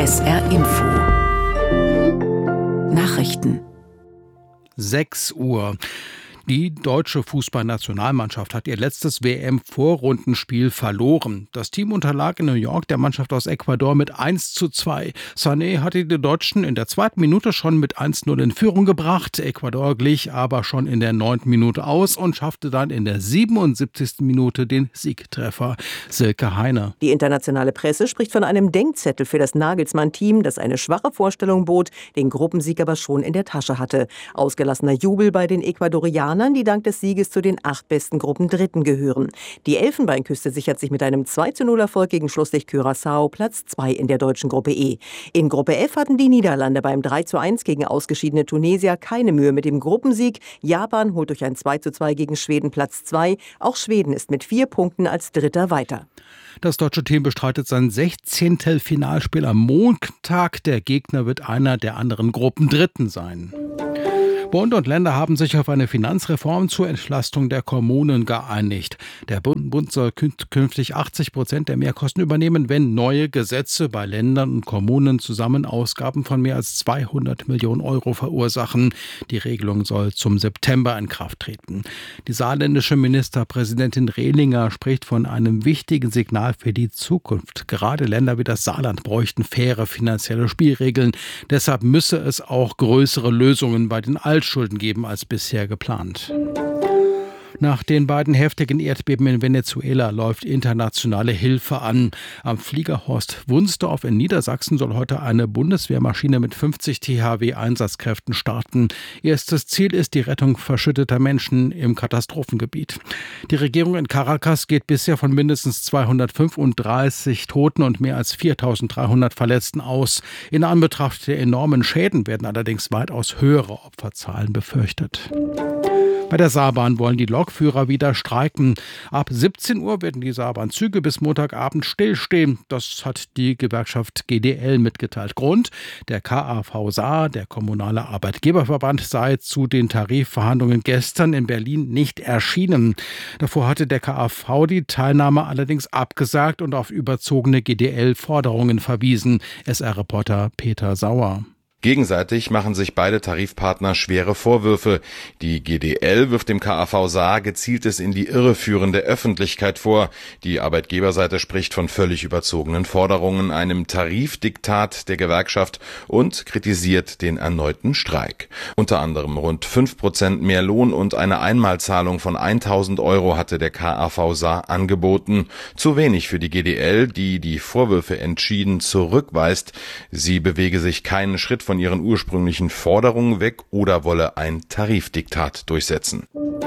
SR Info. Nachrichten. 6 Uhr. Die deutsche Fußballnationalmannschaft hat ihr letztes WM-Vorrundenspiel verloren. Das Team unterlag in New York der Mannschaft aus Ecuador mit 1:2. Sané hatte die Deutschen in der 2. Minute schon mit 1:0 in Führung gebracht. Ecuador glich aber schon in der 9. Minute aus und schaffte dann in der 77. Minute den Siegtreffer. Silke Heine. Die internationale Presse spricht von einem Denkzettel für das Nagelsmann-Team, das eine schwache Vorstellung bot, den Gruppensieg aber schon in der Tasche hatte. Ausgelassener Jubel bei den Ecuadorianern, die dank des Sieges zu den 8 besten Gruppendritten gehören. Die Elfenbeinküste sichert sich mit einem 2:0-Erfolg gegen Schlusslicht Curaçao Platz 2 in der deutschen Gruppe E. In Gruppe F hatten die Niederlande beim 3:1 gegen ausgeschiedene Tunesier keine Mühe mit dem Gruppensieg. Japan holt durch ein 2:2 gegen Schweden Platz 2. Auch Schweden ist mit 4 Punkten als Dritter weiter. Das deutsche Team bestreitet sein 16. Finalspiel am Montag. Der Gegner wird einer der anderen Gruppendritten sein. Bund und Länder haben sich auf eine Finanzreform zur Entlastung der Kommunen geeinigt. Der Bund soll künftig 80% der Mehrkosten übernehmen, wenn neue Gesetze bei Ländern und Kommunen zusammen Ausgaben von mehr als 200 Millionen Euro verursachen. Die Regelung soll zum September in Kraft treten. Die saarländische Ministerpräsidentin Rehlinger spricht von einem wichtigen Signal für die Zukunft. Gerade Länder wie das Saarland bräuchten faire finanzielle Spielregeln. Deshalb müsse es auch größere Lösungen bei den Altschulden geben als bisher geplant. Nach den beiden heftigen Erdbeben in Venezuela läuft internationale Hilfe an. Am Flieger Horst Wunsdorf in Niedersachsen soll heute eine Bundeswehrmaschine mit 50 THW-Einsatzkräften starten. Erstes Ziel ist die Rettung verschütteter Menschen im Katastrophengebiet. Die Regierung in Caracas geht bisher von mindestens 235 Toten und mehr als 4.300 Verletzten aus. In Anbetracht der enormen Schäden werden allerdings weitaus höhere Opferzahlen befürchtet. Bei der Saarbahn wollen die Lokführer wieder streiken. Ab 17 Uhr werden die Saarbahnzüge bis Montagabend stillstehen. Das hat die Gewerkschaft GDL mitgeteilt. Grund: der KAV Saar, der kommunale Arbeitgeberverband, sei zu den Tarifverhandlungen gestern in Berlin nicht erschienen. Davor hatte der KAV die Teilnahme allerdings abgesagt und auf überzogene GDL-Forderungen verwiesen. SR-Reporter Peter Sauer. Gegenseitig machen sich beide Tarifpartner schwere Vorwürfe. Die GDL wirft dem KAV Saar gezieltes in die Irre führen der Öffentlichkeit vor. Die Arbeitgeberseite spricht von völlig überzogenen Forderungen, einem Tarifdiktat der Gewerkschaft und kritisiert den erneuten Streik. Unter anderem rund 5% mehr Lohn und eine Einmalzahlung von 1.000 Euro hatte der KAV Saar angeboten. Zu wenig für die GDL, die die Vorwürfe entschieden zurückweist. Sie bewege sich keinen Schritt von ihren ursprünglichen Forderungen weg oder wolle ein Tarifdiktat durchsetzen.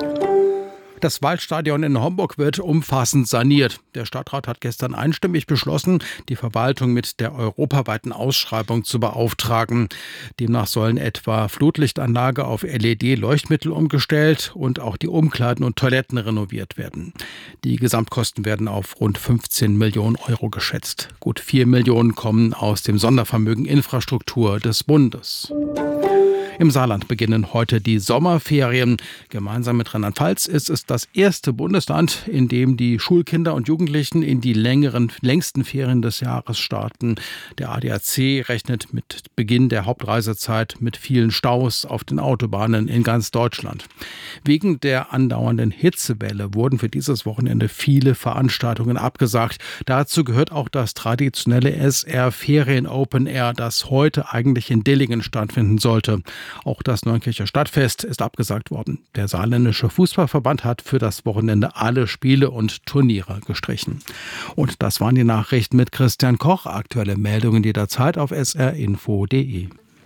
Das Waldstadion in Homburg wird umfassend saniert. Der Stadtrat hat gestern einstimmig beschlossen, die Verwaltung mit der europaweiten Ausschreibung zu beauftragen. Demnach sollen etwa Flutlichtanlage auf LED-Leuchtmittel umgestellt und auch die Umkleiden und Toiletten renoviert werden. Die Gesamtkosten werden auf rund 15 Millionen Euro geschätzt. Gut 4 Millionen kommen aus dem Sondervermögen Infrastruktur des Bundes. Im Saarland beginnen heute die Sommerferien. Gemeinsam mit Rheinland-Pfalz ist es das erste Bundesland, in dem die Schulkinder und Jugendlichen in die längsten Ferien des Jahres starten. Der ADAC rechnet mit Beginn der Hauptreisezeit mit vielen Staus auf den Autobahnen in ganz Deutschland. Wegen der andauernden Hitzewelle wurden für dieses Wochenende viele Veranstaltungen abgesagt. Dazu gehört auch das traditionelle SR Ferien Open Air, das heute eigentlich in Dillingen stattfinden sollte. Auch das Neunkircher Stadtfest ist abgesagt worden. Der saarländische Fußballverband hat für das Wochenende alle Spiele und Turniere gestrichen. Und das waren die Nachrichten mit Christian Koch. Aktuelle Meldungen jederzeit auf srinfo.de.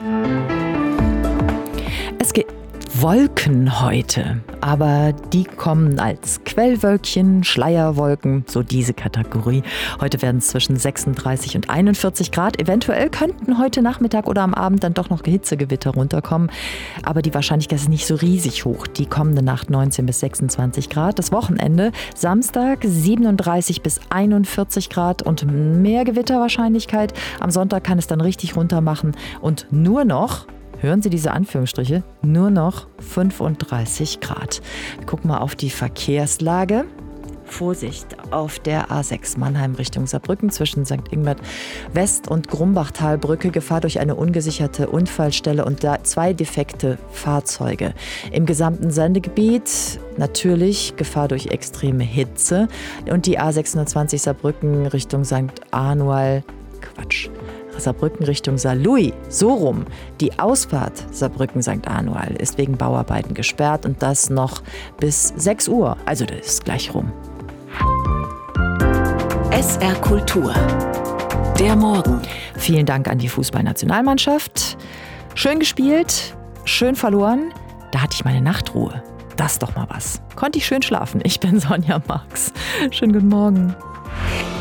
Es gibt Wolken heute, aber die kommen als Quellwölkchen, Schleierwolken, so diese Kategorie. Heute werden es zwischen 36 und 41 Grad. Eventuell könnten heute Nachmittag oder am Abend dann doch noch Hitzegewitter runterkommen, aber die Wahrscheinlichkeit ist nicht so riesig hoch. Die kommende Nacht 19 bis 26 Grad. Das Wochenende Samstag 37 bis 41 Grad und mehr Gewitterwahrscheinlichkeit. Am Sonntag kann es dann richtig runter machen und nur noch, hören Sie diese Anführungsstriche, nur noch 35 Grad. Wir gucken mal auf die Verkehrslage. Vorsicht auf der A6 Mannheim Richtung Saarbrücken zwischen St. Ingbert West und Grumbachtalbrücke. Gefahr durch eine ungesicherte Unfallstelle und 2 defekte Fahrzeuge. Im gesamten Sendegebiet natürlich Gefahr durch extreme Hitze. Und die A620 Saarbrücken Richtung Saarbrücken Richtung Saarlouis, so rum. Die Ausfahrt Saarbrücken-St. Anual ist wegen Bauarbeiten gesperrt und das noch bis 6 Uhr. Also das ist gleich rum. SR Kultur. Der Morgen. Vielen Dank an die Fußballnationalmannschaft. Schön gespielt, schön verloren. Da hatte ich meine Nachtruhe. Das ist doch mal was. Konnte ich schön schlafen. Ich bin Sonja Marx. Schönen guten Morgen.